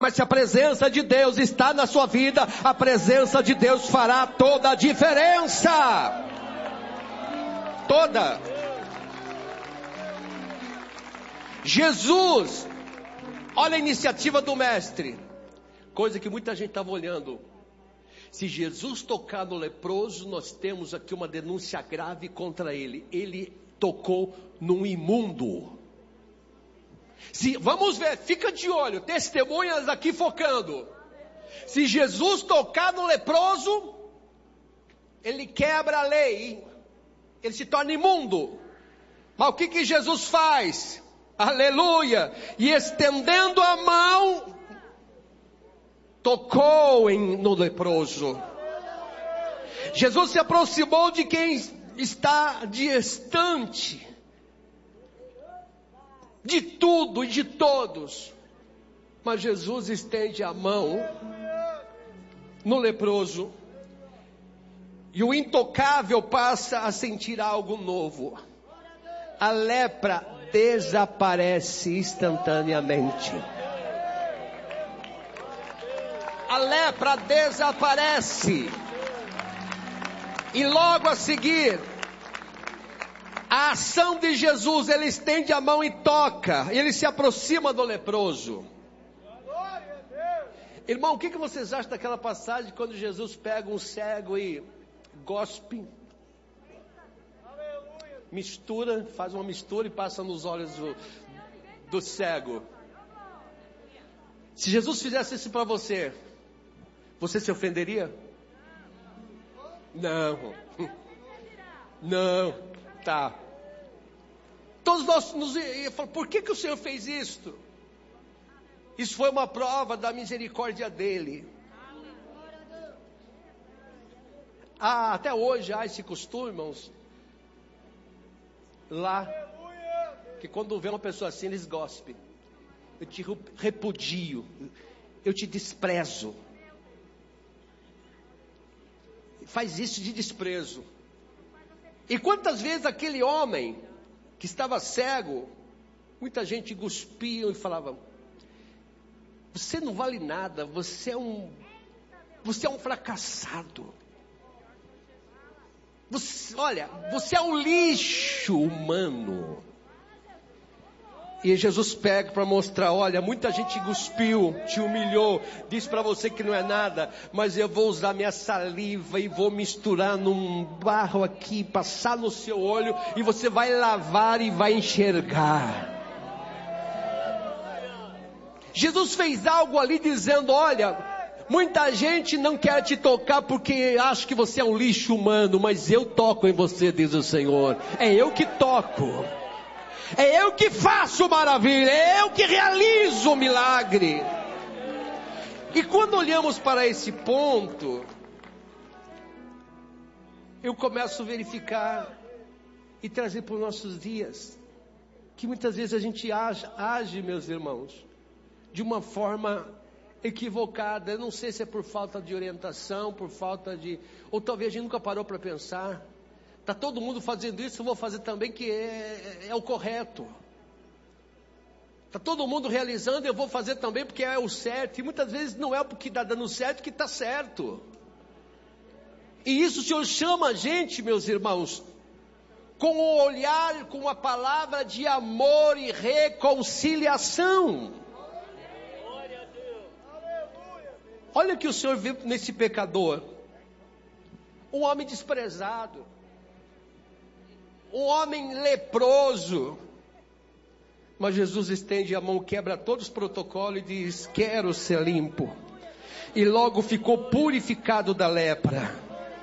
Mas se a presença de Deus está na sua vida, a presença de Deus fará toda a diferença. Toda. Jesus, olha a iniciativa do mestre, coisa que muita gente estava olhando. Se Jesus tocar no leproso, nós temos aqui uma denúncia grave contra ele. Ele tocou num imundo. Vamos ver, fica de olho, testemunhas aqui focando. Se Jesus tocar no leproso, ele quebra a lei, ele se torna imundo. Mas o que Jesus faz? Aleluia! E estendendo a mão, tocou no leproso. Jesus se aproximou de quem está distante de tudo e de todos, mas Jesus estende a mão no leproso, e o intocável passa a sentir algo novo. A lepra desaparece instantaneamente. A lepra desaparece, e logo a seguir, a ação de Jesus, ele estende a mão e toca, ele se aproxima do leproso. Irmão, o que vocês acham daquela passagem quando Jesus pega um cego e gospe, mistura, faz uma mistura e passa nos olhos do cego? Se Jesus fizesse isso para você, você se ofenderia? Não, tá. Todos nós nos falamos, por que o Senhor fez isto? Isso foi uma prova da misericórdia dele. Até hoje há esse costume, irmãos, lá, que quando vê uma pessoa assim, eles gospem. Eu te repudio, eu te desprezo. Faz isso de desprezo. E quantas vezes aquele homem que estava cego, muita gente cuspia e falava: você não vale nada, você é um fracassado. Você é um lixo humano. E Jesus pega para mostrar: olha, muita gente cuspiu, te humilhou, disse para você que não é nada, mas eu vou usar minha saliva e vou misturar num barro aqui, passar no seu olho, e você vai lavar e vai enxergar. Jesus fez algo ali dizendo: olha, muita gente não quer te tocar porque acha que você é um lixo humano, mas eu toco em você, diz o Senhor. É eu que toco. É eu que faço maravilha, é eu que realizo o milagre. E quando olhamos para esse ponto, eu começo a verificar e trazer para os nossos dias, que muitas vezes a gente age, meus irmãos, de uma forma equivocada. Eu não sei se é por falta de orientação, por falta de... ou talvez a gente nunca parou para pensar. Está todo mundo fazendo isso, eu vou fazer também, que é o correto. Está todo mundo realizando, eu vou fazer também porque é o certo. E muitas vezes não é porque está dando certo que está certo. E isso o Senhor chama a gente, meus irmãos, com o olhar, com a palavra de amor e reconciliação. Olha o que o Senhor viu nesse pecador. Um homem desprezado. Um homem leproso. Mas Jesus estende a mão, quebra todos os protocolos e diz: quero ser limpo. E logo ficou purificado da lepra.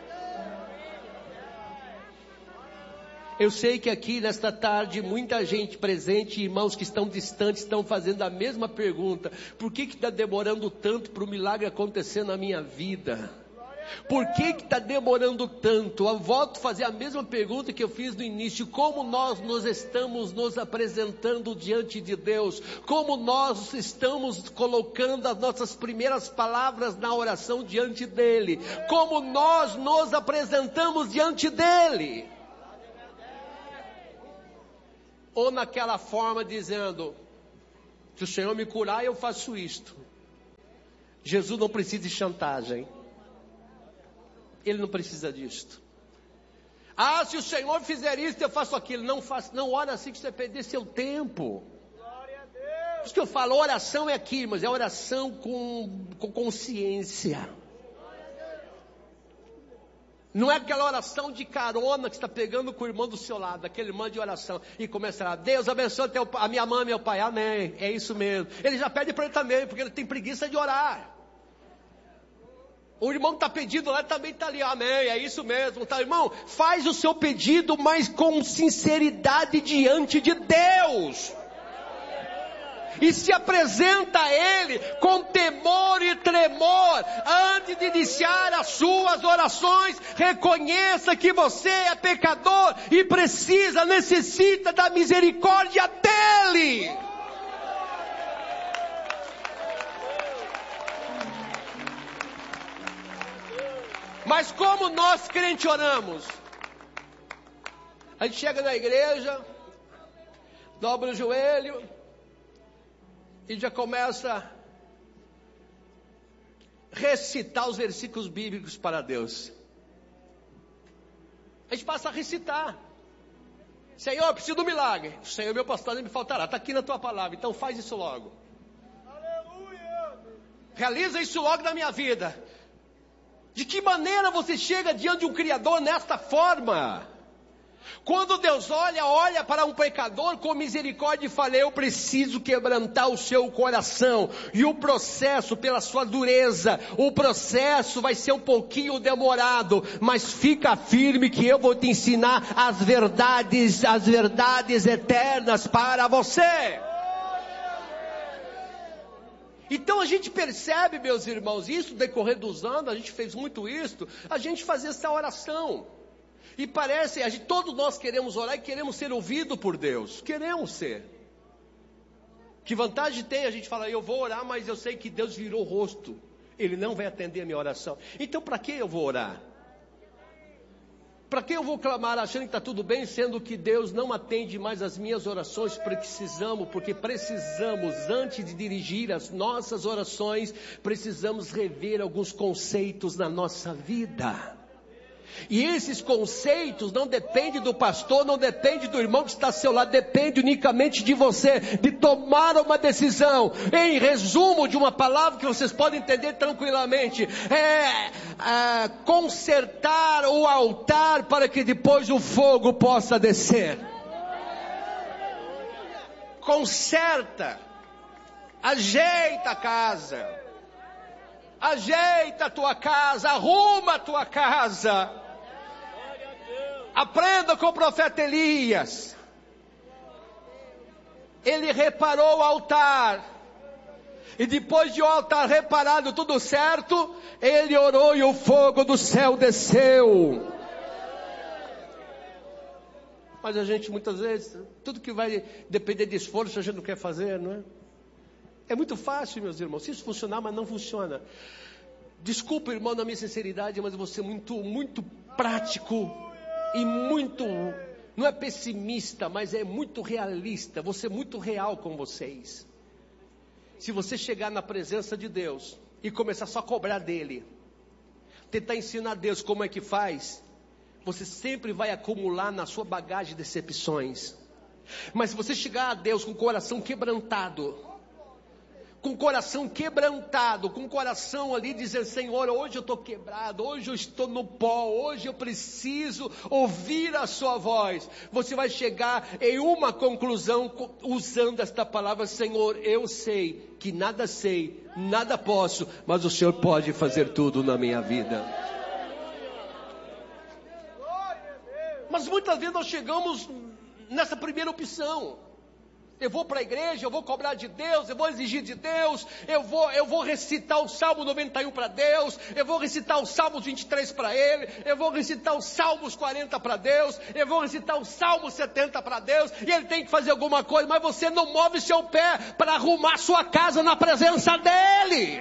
Eu sei que aqui nesta tarde muita gente presente, irmãos que estão distantes, estão fazendo a mesma pergunta: por que está demorando tanto para o milagre acontecer na minha vida? Por que está demorando tanto? Eu volto a fazer a mesma pergunta que eu fiz no início: como nós nos estamos nos apresentando diante de Deus? Como nós estamos colocando as nossas primeiras palavras na oração diante dEle? Como nós nos apresentamos diante dEle? Ou naquela forma dizendo: se o Senhor me curar, eu faço isto. Jesus não precisa de chantagem. Ele não precisa disto. Ah, se o Senhor fizer isso, eu faço aquilo. Não faça, não ora assim que você vai perder seu tempo. Por isso que eu falo, oração é aqui, mas é oração com consciência. Não é aquela oração de carona que está pegando com o irmão do seu lado, aquele irmão de oração, e começa a Deus abençoe a minha mãe, meu pai, amém, é isso mesmo. Ele já pede para ele também, porque ele tem preguiça de orar. O irmão que está pedindo lá também está ali, amém, é isso mesmo. Tá, irmão, faz o seu pedido, mas com sinceridade diante de Deus. E se apresenta a Ele com temor e tremor. Antes de iniciar as suas orações, reconheça que você é pecador e necessita da misericórdia dEle. Mas como nós crentes oramos? A gente chega na igreja, dobra o joelho e já começa a recitar os versículos bíblicos para Deus. A gente passa a recitar. Senhor, eu preciso de um milagre. Senhor, meu pastor, não me faltará. Está aqui na tua palavra, então faz isso logo. Aleluia. Realiza isso logo na minha vida. De que maneira você chega diante de um Criador nesta forma? Quando Deus olha para um pecador com misericórdia e fala, eu preciso quebrantar o seu coração. E o processo, pela sua dureza, o processo vai ser um pouquinho demorado, mas fica firme que eu vou te ensinar as verdades eternas para você. Então a gente percebe, meus irmãos, isso no decorrer dos anos, a gente fez muito isso, a gente fazia essa oração. E parece, todos nós queremos orar e queremos ser ouvidos por Deus. Queremos ser. Que vantagem tem a gente falar, eu vou orar, mas eu sei que Deus virou o rosto. Ele não vai atender a minha oração. Então para que eu vou orar? Para que eu vou clamar achando que está tudo bem, sendo que Deus não atende mais as minhas orações? Porque precisamos, antes de dirigir as nossas orações, precisamos rever alguns conceitos na nossa vida. E esses conceitos não dependem do pastor, não dependem do irmão que está ao seu lado, depende unicamente de você, de tomar uma decisão. Em resumo de uma palavra que vocês podem entender tranquilamente, consertar o altar para que depois o fogo possa descer. Conserta, ajeita a casa, ajeita a tua casa, arruma a tua casa. Aprenda com o profeta Elias. Ele reparou o altar. E depois de o altar reparado, tudo certo, ele orou e o fogo do céu desceu. Mas a gente muitas vezes, tudo que vai depender de esforço, a gente não quer fazer, não é? É muito fácil, meus irmãos. Se isso funcionar, mas não funciona. Desculpa, irmão, na minha sinceridade, mas eu vou ser muito prático. E muito, não é pessimista, mas é muito realista. Vou ser muito real com vocês. Se você chegar na presença de Deus e começar só a cobrar dele, tentar ensinar a Deus como é que faz, você sempre vai acumular na sua bagagem decepções. Mas se você chegar a Deus com o coração quebrantado, com o coração ali dizer, Senhor, hoje eu estou quebrado, hoje eu estou no pó, hoje eu preciso ouvir a sua voz. Você vai chegar em uma conclusão usando esta palavra, Senhor, eu sei que nada sei, nada posso, mas o Senhor pode fazer tudo na minha vida. Mas muitas vezes nós chegamos nessa primeira opção. Eu vou para a igreja, eu vou cobrar de Deus, eu vou exigir de Deus, eu vou recitar o Salmo 91 para Deus, eu vou recitar o Salmo 23 para Ele, eu vou recitar os Salmos 40 para Deus, eu vou recitar o Salmo 70 para Deus, e Ele tem que fazer alguma coisa, mas você não move seu pé para arrumar sua casa na presença dEle.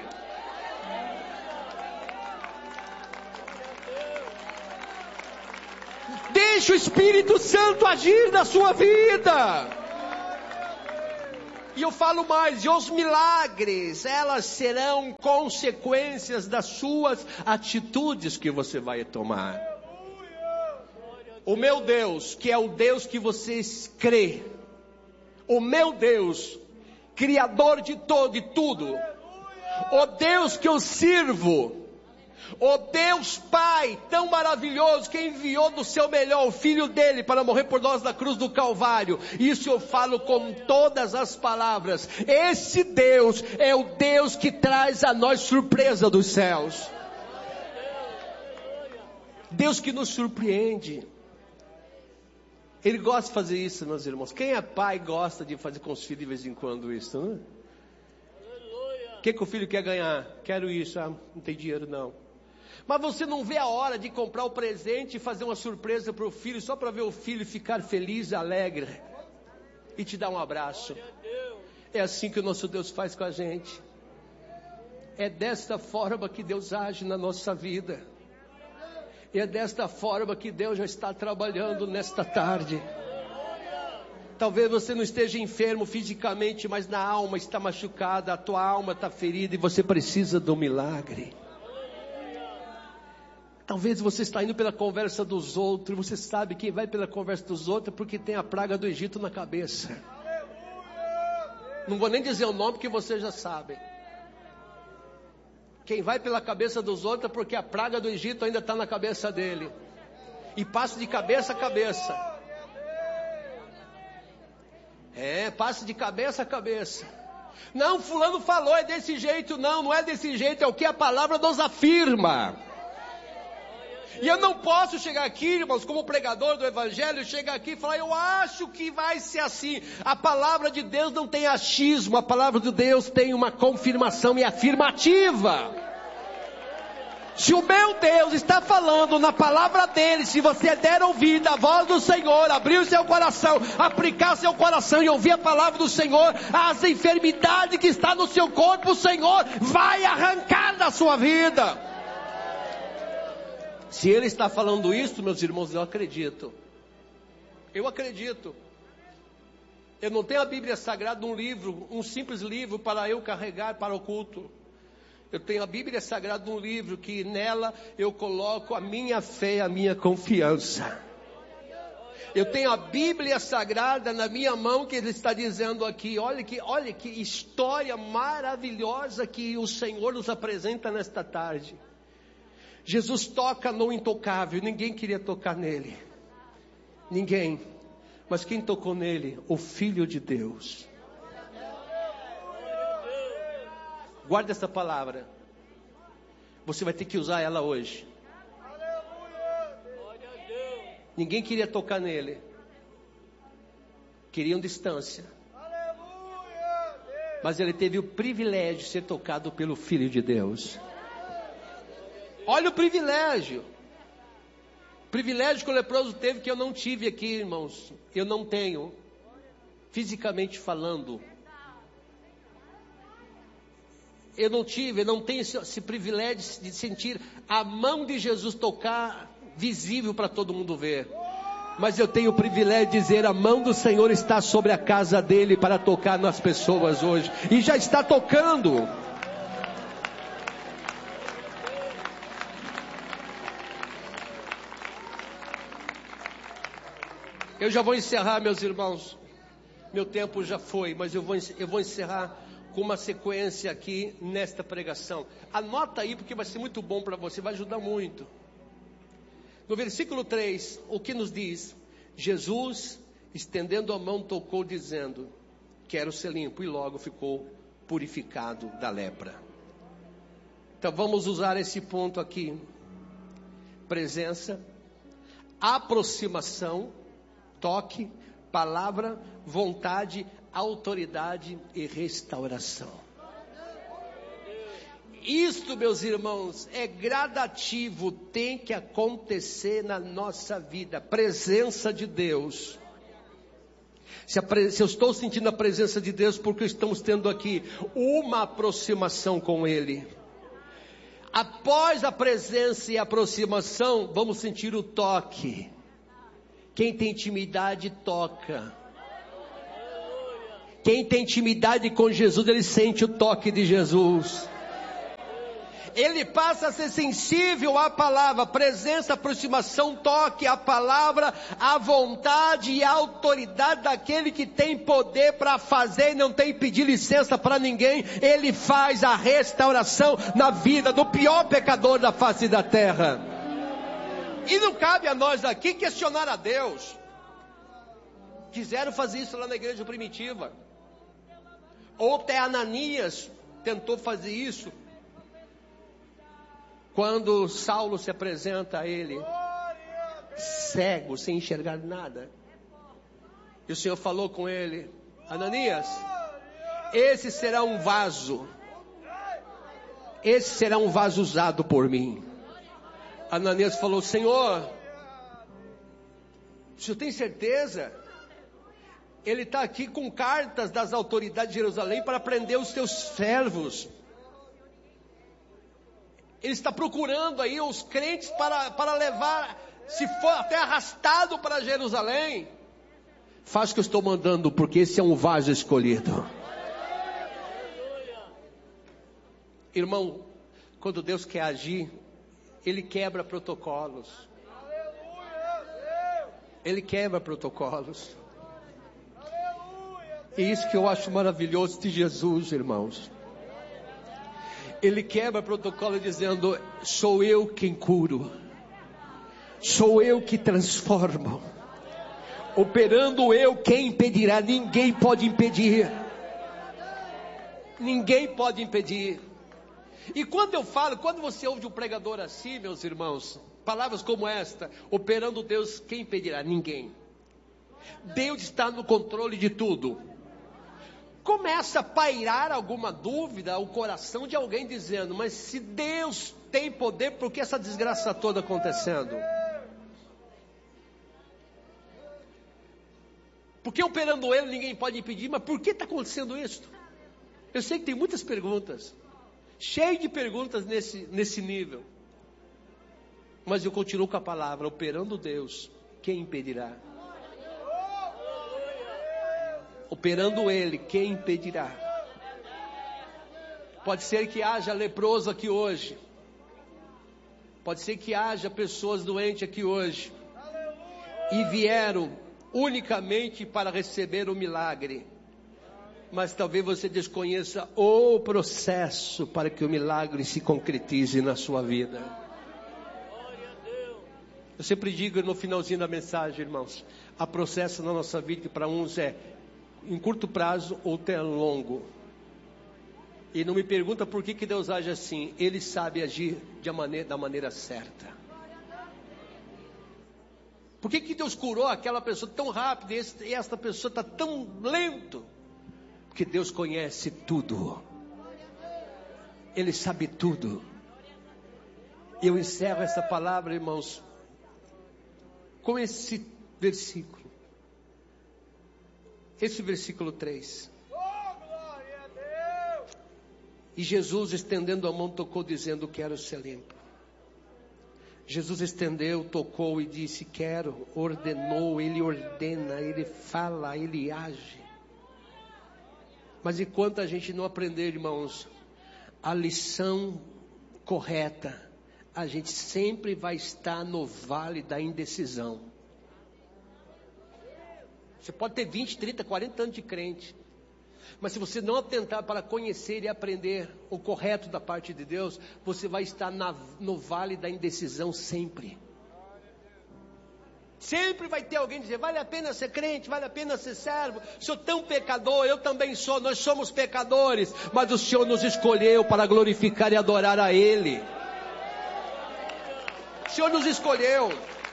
Deixa o Espírito Santo agir na sua vida. E eu falo mais, e os milagres, elas serão consequências das suas atitudes que você vai tomar. O meu Deus, que é o Deus que vocês crê, o meu Deus, Criador de todo e tudo, o Deus que eu sirvo, o Deus Pai tão maravilhoso, que enviou do seu melhor o Filho dele para morrer por nós na cruz do Calvário. Isso eu falo com todas as palavras. Esse Deus é o Deus que traz a nós surpresa dos céus. Deus que nos surpreende. Ele gosta de fazer isso, meus irmãos. Quem é pai gosta de fazer com os filhos de vez em quando isso, não é? O que o filho quer ganhar? Quero isso. Não tem dinheiro não. Mas você não vê a hora de comprar o presente e fazer uma surpresa para o filho, só para ver o filho ficar feliz e alegre e te dar um abraço. É assim que o nosso Deus faz com a gente. É desta forma que Deus age na nossa vida. E é desta forma que Deus já está trabalhando nesta tarde. Talvez você não esteja enfermo fisicamente, mas na alma está machucada, a tua alma está ferida e você precisa do milagre. Talvez você está indo pela conversa dos outros, você sabe que vai pela conversa dos outros porque tem a praga do Egito na cabeça. Não vou nem dizer o nome porque você já sabe. Quem vai pela cabeça dos outros é porque a praga do Egito ainda está na cabeça dele. E passa de cabeça a cabeça. Passa de cabeça a cabeça. Não, fulano falou, é desse jeito. Não é desse jeito, é o que a palavra nos afirma. E eu não posso chegar aqui, irmãos, como pregador do Evangelho, chegar aqui e falar, eu acho que vai ser assim. A palavra de Deus não tem achismo, a palavra de Deus tem uma confirmação e afirmativa. Se o meu Deus está falando na palavra dele, se você der ouvido à voz do Senhor, abrir o seu coração, aplicar seu coração e ouvir a palavra do Senhor, as enfermidades que estão no seu corpo, o Senhor vai arrancar da sua vida. Se ele está falando isso, meus irmãos, eu acredito. Eu acredito. Eu não tenho a Bíblia Sagrada, um livro, um simples livro para eu carregar para o culto. Eu tenho a Bíblia Sagrada, um livro que nela eu coloco a minha fé, a minha confiança. Eu tenho a Bíblia Sagrada na minha mão, que ele está dizendo aqui, olha que história maravilhosa que o Senhor nos apresenta nesta tarde. Jesus toca no intocável, ninguém queria tocar nele. Ninguém. Mas quem tocou nele? O Filho de Deus. Guarda essa palavra. Você vai ter que usar ela hoje. Ninguém queria tocar nele. Queriam distância. Mas ele teve o privilégio de ser tocado pelo Filho de Deus. Olha o privilégio. O privilégio que o leproso teve que eu não tive aqui, irmãos. Eu não tenho. Fisicamente falando. Eu não tenho esse privilégio de sentir a mão de Jesus tocar visível para todo mundo ver. Mas eu tenho o privilégio de dizer, a mão do Senhor está sobre a casa dele para tocar nas pessoas hoje. E já está tocando. Eu já vou encerrar, meus irmãos. Meu tempo já foi, mas eu vou encerrar com uma sequência aqui nesta pregação. Anota aí, porque vai ser muito bom para você, vai ajudar muito. No versículo 3, o que nos diz? Jesus, estendendo a mão, tocou, dizendo, quero ser limpo, e logo ficou purificado da lepra. Então vamos usar esse ponto aqui. Presença, aproximação, toque, palavra, vontade, autoridade e restauração. Isto, meus irmãos, é gradativo, tem que acontecer na nossa vida. Presença de Deus. Se eu estou sentindo a presença de Deus, porque estamos tendo aqui uma aproximação com Ele. Após a presença e a aproximação, vamos sentir o toque. Quem tem intimidade, toca. Quem tem intimidade com Jesus, ele sente o toque de Jesus. Ele passa a ser sensível à palavra, presença, aproximação, toque, a palavra, a vontade e a autoridade daquele que tem poder para fazer e não tem que pedir licença para ninguém. Ele faz a restauração na vida do pior pecador da face da terra. E não cabe a nós aqui questionar a Deus. Quiseram fazer isso lá na igreja primitiva. Ou até Ananias tentou fazer isso. Quando Saulo se apresenta a ele, cego, sem enxergar nada. E o Senhor falou com ele: Ananias, esse será um vaso. Esse será um vaso usado por mim. Ananias falou: Senhor, o senhor tem certeza? Ele está aqui com cartas das autoridades de Jerusalém para prender os teus servos. Ele está procurando aí os crentes para levar, se for até arrastado para Jerusalém. Faz o que eu estou mandando, porque esse é um vaso escolhido. Irmão, quando Deus quer agir, Ele quebra protocolos. Ele quebra protocolos. E isso que eu acho maravilhoso de Jesus, irmãos. Ele quebra protocolo dizendo: sou eu quem curo, sou eu que transformo, operando eu, quem impedirá? Ninguém pode impedir, ninguém pode impedir. E quando eu falo, quando você ouve um pregador assim, meus irmãos, palavras como esta: operando Deus, quem impedirá? Ninguém. Deus está no controle de tudo. Começa a pairar alguma dúvida ao coração de alguém dizendo: mas se Deus tem poder, por que essa desgraça toda acontecendo? Porque operando Ele ninguém pode impedir, mas por que está acontecendo isso? Eu sei que tem muitas perguntas, cheio de perguntas nesse nível, mas eu continuo com a palavra: operando Deus, quem impedirá? Operando Ele, quem impedirá? Pode ser que haja leproso aqui hoje. Pode ser que haja pessoas doentes aqui hoje. E vieram unicamente para receber o milagre. Mas talvez você desconheça o processo para que o milagre se concretize na sua vida. Eu sempre digo no finalzinho da mensagem, irmãos: há processo na nossa vida que para uns é em curto prazo ou até longo. E não me pergunta por que Deus age assim. Ele sabe agir da maneira certa. Por que Deus curou aquela pessoa tão rápido e esta pessoa está tão lento? Porque Deus conhece tudo. Ele sabe tudo. Eu encerro essa palavra, irmãos, com esse versículo. Esse versículo 3. E Jesus, estendendo a mão, tocou, dizendo: quero ser limpo. Jesus estendeu, tocou e disse: quero. Ordenou, Ele ordena, Ele fala, Ele age. Mas enquanto a gente não aprender, irmãos, a lição correta, a gente sempre vai estar no vale da indecisão. Você pode ter 20, 30, 40 anos de crente, mas se você não atentar para conhecer e aprender o correto da parte de Deus, você vai estar no vale da indecisão sempre. Sempre vai ter alguém dizer: vale a pena ser crente, vale a pena ser servo, sou tão pecador, eu também sou, nós somos pecadores, mas o Senhor nos escolheu para glorificar e adorar a Ele. O Senhor nos escolheu.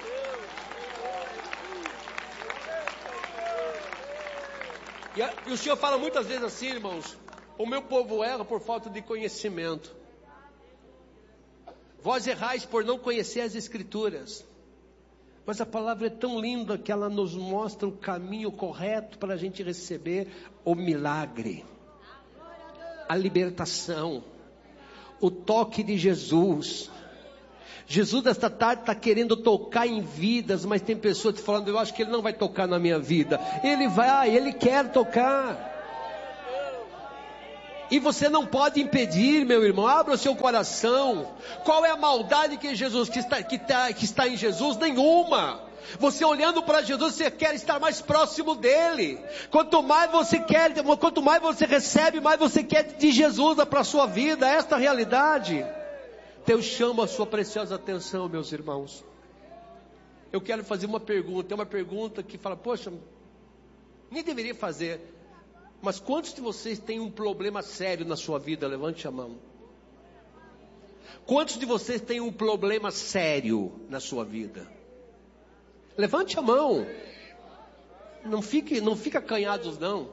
E o Senhor fala muitas vezes assim, irmãos: o meu povo erra por falta de conhecimento. Vós errais por não conhecer as Escrituras. Mas a palavra é tão linda que ela nos mostra o caminho correto para a gente receber o milagre, a libertação, o toque de Jesus. Jesus esta tarde está querendo tocar em vidas, mas tem pessoas falando: eu acho que Ele não vai tocar na minha vida. Ele vai, Ele quer tocar. E você não pode impedir, meu irmão. Abra o seu coração. Qual é a maldade que está em Jesus? Nenhuma. Você olhando para Jesus, você quer estar mais próximo dele. Quanto mais você quer, quanto mais você recebe, mais você quer de Jesus para a sua vida. Esta é a realidade. Deus chama a sua preciosa atenção, meus irmãos. Eu quero fazer uma pergunta. É uma pergunta que fala, poxa, nem deveria fazer. Mas quantos de vocês têm um problema sério na sua vida? Levante a mão. Quantos de vocês têm um problema sério na sua vida? Levante a mão. Não fica acanhados não.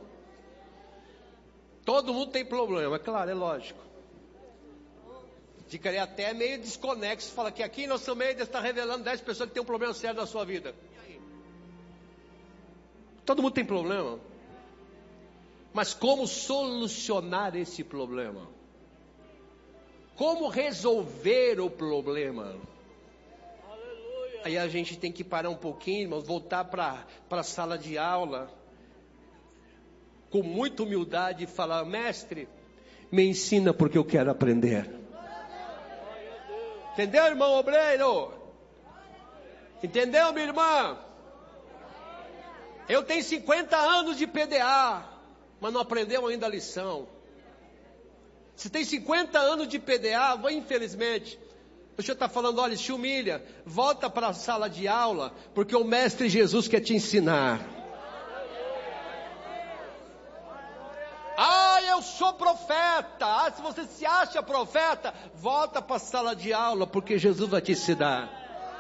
Todo mundo tem problema, é claro, é lógico. Ficaria até meio desconexo. Fala que aqui em nosso meio está revelando 10 pessoas que têm um problema sério na sua vida. Todo mundo tem problema. Mas como solucionar esse problema? Como resolver o problema? Aí a gente tem que parar um pouquinho, irmãos, voltar para a sala de aula, com muita humildade, e falar, mestre, me ensina porque eu quero aprender. Entendeu, irmão obreiro? Entendeu, minha irmã? Eu tenho 50 anos de PDA, mas não aprendeu ainda a lição. Se tem 50 anos de PDA, infelizmente, o senhor está falando, olha, se humilha, volta para a sala de aula, porque o mestre Jesus quer te ensinar. Ah, eu sou profeta. Ah, se você se acha profeta, volta para a sala de aula, porque Jesus vai te ensinar.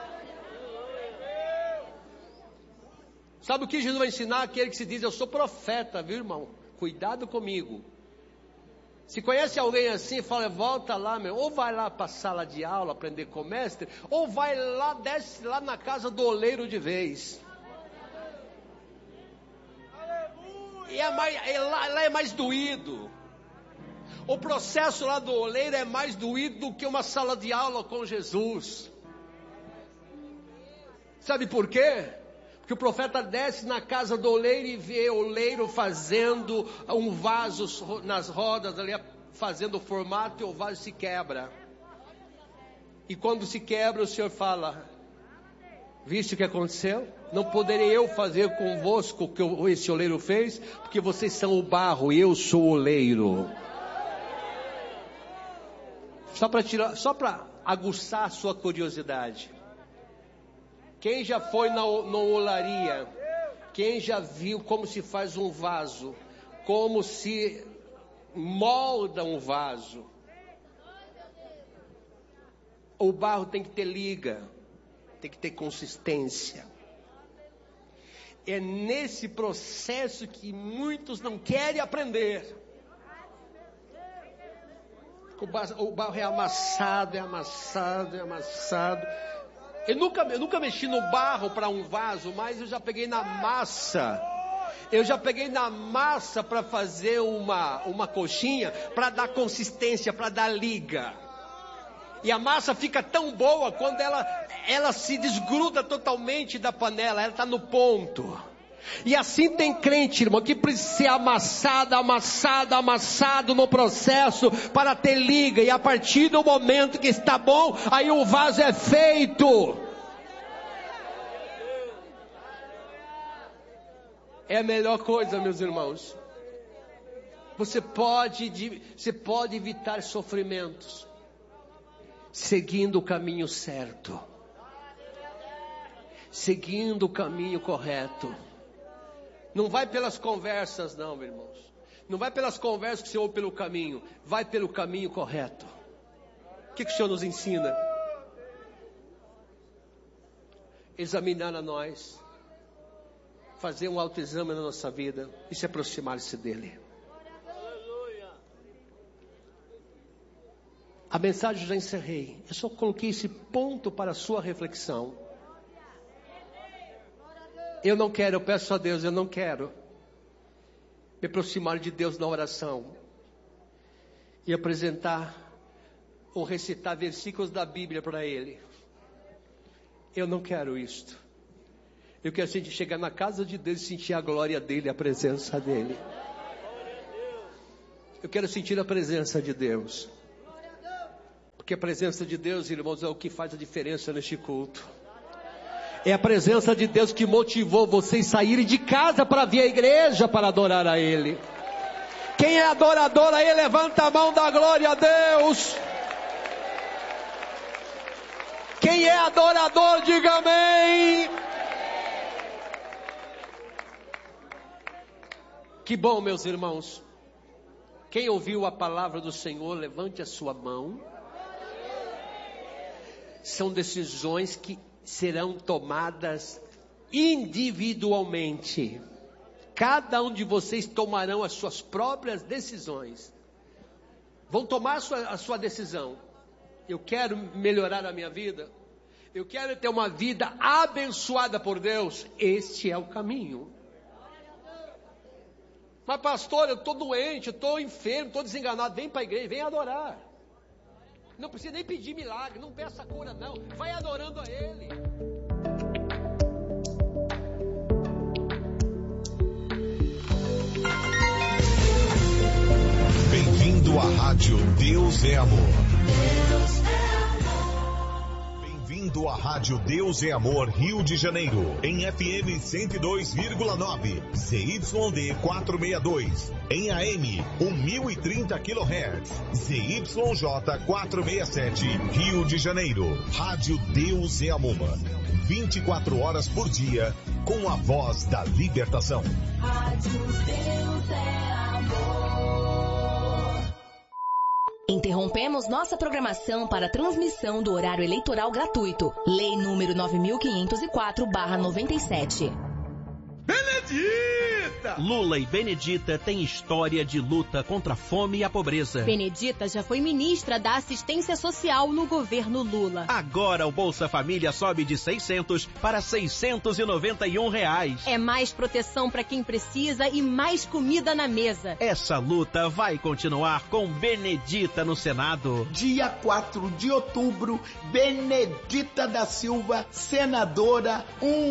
Sabe o que Jesus vai ensinar? Aquele que se diz, eu sou profeta, viu, irmão? Cuidado comigo. Se conhece alguém assim, fala, volta lá, meu. Ou vai lá para a sala de aula aprender com o mestre, ou vai lá, desce lá na casa do oleiro de vez. E lá é mais doído. O processo lá do oleiro é mais doído do que uma sala de aula com Jesus. Sabe por quê? Porque o profeta desce na casa do oleiro e vê o oleiro fazendo um vaso nas rodas, ali fazendo o formato, e o vaso se quebra. E quando se quebra, o Senhor fala, viste o que aconteceu? Não poderei eu fazer convosco o que esse oleiro fez, porque vocês são o barro e eu sou o oleiro. Só para aguçar a sua curiosidade. Quem já foi na olaria? Quem já viu como se faz um vaso? Como se molda um vaso? O barro tem que ter liga, tem que ter consistência. É nesse processo que muitos não querem aprender. O barro é amassado. Eu nunca mexi no barro para um vaso, mas eu já peguei na massa. Para fazer uma coxinha, para dar consistência, para dar liga. E a massa fica tão boa quando ela se desgruda totalmente da panela, ela está no ponto. E assim tem crente, irmão, que precisa ser amassado no processo para ter liga. E a partir do momento que está bom, aí o vaso é feito. É a melhor coisa, meus irmãos. Você pode evitar sofrimentos seguindo o caminho certo, seguindo o caminho correto. Não vai pelas conversas não, meus irmãos. Não vai pelas conversas que você ouve pelo caminho. Vai pelo caminho correto. O que o Senhor nos ensina? Examinar a nós, fazer um autoexame na nossa vida e se aproximar-se dele. A mensagem eu já encerrei. Eu só coloquei esse ponto para a sua reflexão. Eu peço a Deus, eu não quero me aproximar de Deus na oração e apresentar ou recitar versículos da Bíblia para Ele. Eu não quero isto. Eu quero chegar na casa de Deus e sentir a glória dEle, a presença dEle. Eu quero sentir a presença de Deus. Porque a presença de Deus, irmãos, é o que faz a diferença neste culto. É a presença de Deus que motivou vocês saírem de casa para vir à igreja para adorar a Ele. Quem é adorador aí, levanta a mão, dá glória a Deus. Quem é adorador, diga amém. Que bom, meus irmãos. Quem ouviu a palavra do Senhor, levante a sua mão. São decisões que serão tomadas individualmente. Cada um de vocês tomarão as suas próprias decisões. Vão tomar a sua decisão. Eu quero melhorar a minha vida. Eu quero ter uma vida abençoada por Deus. Este é o caminho. Mas pastor, eu estou doente, eu estou enfermo, estou desenganado. Vem para a igreja, vem adorar. Não precisa nem pedir milagre, não peça cura não. Vai adorando a Ele. Bem-vindo à Rádio Deus é Amor. Bem-vindo à Rádio Deus é Amor, Rio de Janeiro, em FM 102,9, ZYD 462, em AM 1030 kHz, ZYJ 467, Rio de Janeiro. Rádio Deus é Amor, 24 horas por dia, com a voz da libertação. Rádio Deus é Amor. Interrompemos nossa programação para a transmissão do horário eleitoral gratuito. Lei número 9504/97. Benedita! Lula e Benedita têm história de luta contra a fome e a pobreza. Benedita já foi ministra da Assistência Social no governo Lula. Agora o Bolsa Família sobe de 600 para R$691. É mais proteção para quem precisa e mais comida na mesa. Essa luta vai continuar com Benedita no Senado. Dia 4 de outubro, Benedita da Silva, senadora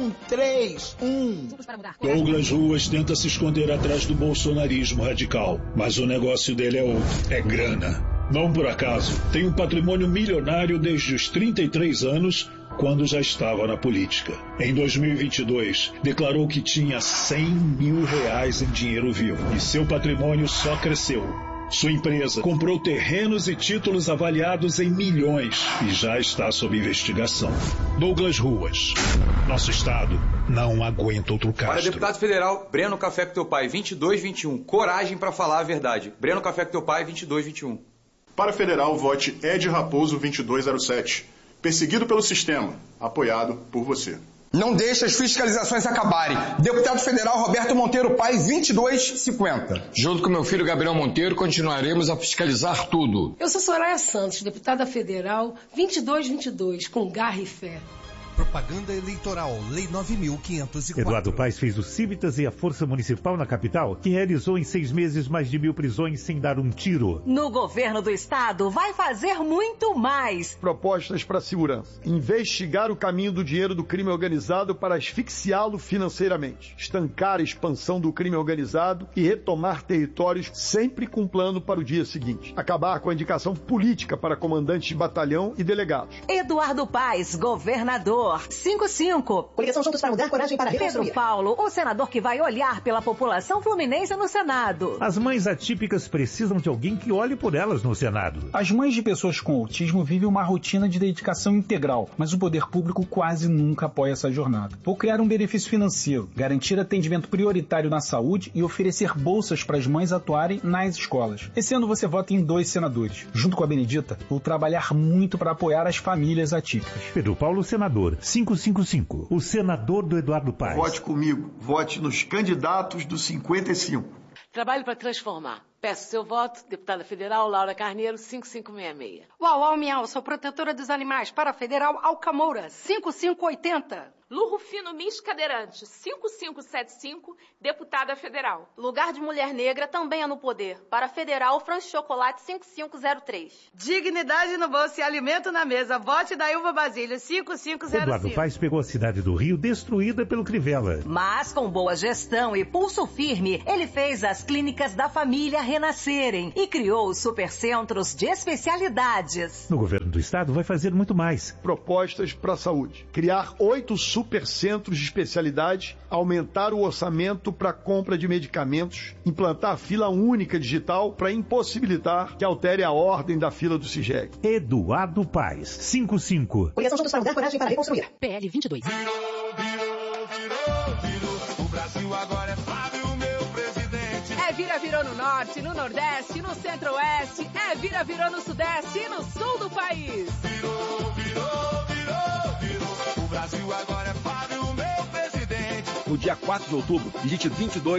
131. Douglas Ruas tenta se esconder atrás do bolsonarismo radical, mas o negócio dele é outro, é grana. Não por acaso, tem um patrimônio milionário desde os 33 anos, quando já estava na política. Em 2022, declarou que tinha R$100 mil em dinheiro vivo, e seu patrimônio só cresceu. Sua empresa comprou terrenos e títulos avaliados em milhões e já está sob investigação. Douglas Ruas. Nosso estado não aguenta outro Castro. Para deputado federal, Breno Café com Teu Pai, 2221. Coragem para falar a verdade. Breno Café com Teu Pai, 2221. Para federal, vote Ed Raposo, 2207. Perseguido pelo sistema, apoiado por você. Não deixe as fiscalizações acabarem. Deputado federal Roberto Monteiro Pai, 2250. Junto com meu filho Gabriel Monteiro, continuaremos a fiscalizar tudo. Eu sou Soraya Santos, deputada federal, 2222, com garra e fé. Propaganda eleitoral, Lei 9.504. Eduardo Paes fez o Cívitas e a Força Municipal na capital, que realizou em 6 meses mais de 1.000 prisões sem dar um tiro. No governo do estado, vai fazer muito mais. Propostas para a segurança. Investigar o caminho do dinheiro do crime organizado para asfixiá-lo financeiramente. Estancar a expansão do crime organizado e retomar territórios sempre com plano para o dia seguinte. Acabar com a indicação política para comandantes de batalhão e delegados. Eduardo Paes, governador. 55. Coligação Juntos para Mudar, coragem para reconstruir. Pedro Paulo, o senador que vai olhar pela população fluminense no Senado. As mães atípicas precisam de alguém que olhe por elas no Senado. As mães de pessoas com autismo vivem uma rotina de dedicação integral, mas o poder público quase nunca apoia essa jornada. Vou criar um benefício financeiro, garantir atendimento prioritário na saúde e oferecer bolsas para as mães atuarem nas escolas. Esse ano você vota em 2 senadores. Junto com a Benedita, vou trabalhar muito para apoiar as famílias atípicas. Pedro Paulo, senador. 555, o senador do Eduardo Paes. Vote comigo, vote nos candidatos do 55. Trabalho para transformar. Peço seu voto, deputada federal Laura Carneiro, 5566. Uau, Miau, sou protetora dos animais. Para federal Alcamoura, 5580. Lu Rufino Mis Cadeirante, 5575, deputada federal. Lugar de mulher negra também é no poder. Para federal, Franz Chocolate, 5503. Dignidade no bolso e alimento na mesa. Vote da Ilva Basílio, 5505. Eduardo Paes pegou a cidade do Rio destruída pelo Crivella. Mas com boa gestão e pulso firme, ele fez as clínicas da família renascerem e criou os supercentros de especialidades. No governo do estado vai fazer muito mais. Propostas para a saúde. Criar 8 supercentros de especialidade, aumentar o orçamento para compra de medicamentos, implantar fila única digital para impossibilitar que altere a ordem da fila do CIGEG. Eduardo Paes, 55. Coligação Juntos para Mudar, Coragem para Reconstruir. PL 22. O Brasil agora é Fábio, meu presidente. É vira-virou no norte, no nordeste, no centro-oeste. É vira-virou no sudeste e no sul do país. Virou. O Brasil agora é Fábio, meu presidente. No dia 4 de outubro, digite 22